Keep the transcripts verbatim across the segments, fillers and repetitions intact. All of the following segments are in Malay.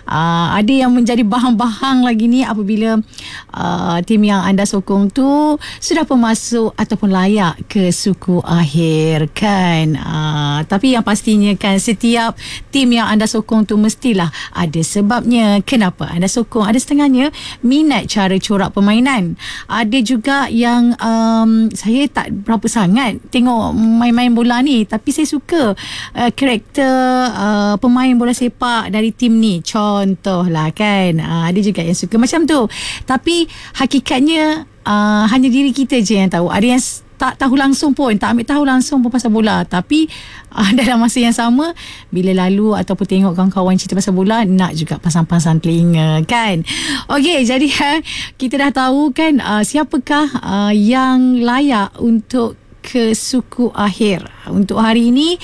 uh, ada yang menjadi bahang-bahang lagi ni apabila uh, tim yang anda sokong tu sudah pun masuk ataupun layak ke suku akhir kan. Uh, tapi yang pastinya kan setiap tim yang anda sokong tu mestilah ada sebabnya kenapa anda sokong. Ada setengahnya minat cara corak permainan. Ada juga yang um, saya tak berapa sangat tengok main-main bola ni, tapi saya suka uh, karakter uh, pemain bola sepak dari tim ni. Contohlah kan, uh, ada juga yang suka macam tu. Tapi hakikatnya uh, hanya diri kita je yang tahu. Ada yang tak tahu langsung pun, tak ambil tahu langsung pun pasal bola, tapi uh, dalam masa yang sama bila lalu ataupun tengok kawan-kawan cerita pasal bola, nak juga pasang-pasang telinga kan. Okey, jadi uh, kita dah tahu kan uh, siapakah uh, yang layak untuk ke suku akhir. Untuk hari ini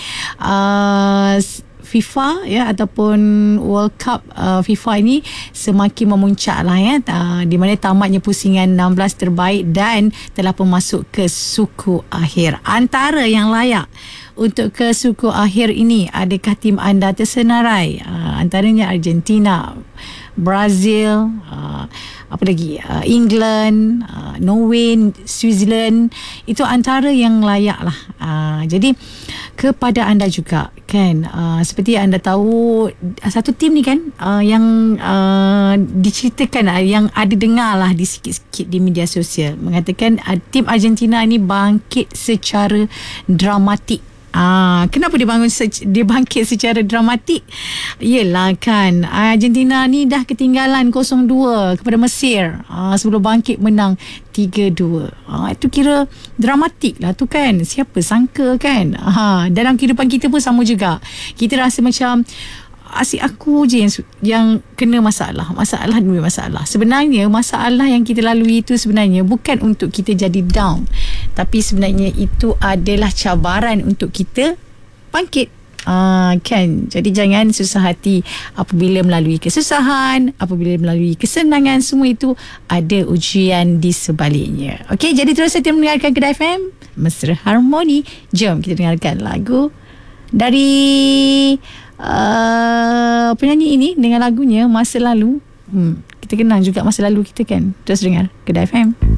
uh, FIFA ya ataupun World Cup uh, FIFA ini semakin memuncak lah ya, uh, di mana tamatnya pusingan enam belas terbaik dan telah pun masuk ke suku akhir. Antara yang layak untuk ke suku akhir ini, adakah tim anda tersenarai? Uh, antaranya Argentina, Brazil, uh, apa lagi, uh, England, uh, Norway, Switzerland. Itu antara yang layak lah. Uh, jadi kepada anda juga kan, uh, seperti anda tahu satu tim ni kan uh, yang uh, diceritakan uh, yang ada dengar lah di sikit-sikit di media sosial mengatakan uh, tim Argentina ni bangkit secara dramatik. Ah, kenapa dia bangun se- dia bangkit secara dramatik? Yelah kan, Argentina ni dah ketinggalan kosong dua kepada Mesir ah, sebelum bangkit menang tiga dua. Ah, itu kira dramatik lah tu kan. Siapa sangka kan. Ah, dalam kehidupan kita pun sama juga. Kita rasa macam asyik aku je yang, yang kena masalah. Masalah demi masalah. Sebenarnya masalah yang kita lalui itu sebenarnya bukan untuk kita jadi down, tapi sebenarnya itu adalah cabaran untuk kita bangkit. Uh, kan, jadi jangan susah hati apabila melalui kesusahan, apabila melalui kesenangan. Semua itu ada ujian di sebaliknya. Okey, jadi terus setia mendengarkan Kedah F M, Mesra Harmoni. Jom kita dengarkan lagu dari uh, penyanyi ini dengan lagunya Masa Lalu. hmm, Kita kenang juga masa lalu kita kan. Terus dengar Kedah F M.